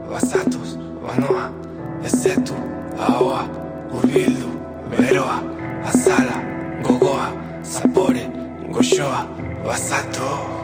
Basatuz, Banoa, Ezetu, Ahoa, Urbildu, Beroa, Azala, Gogoa, Zapore, Goxoa, Basato.